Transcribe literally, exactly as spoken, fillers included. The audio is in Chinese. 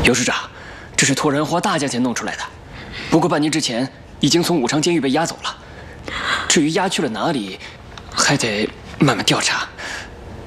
尤市长，这是托人花大价钱弄出来的，不过半年之前已经从武昌监狱被押走了。至于押去了哪里，还得慢慢调查。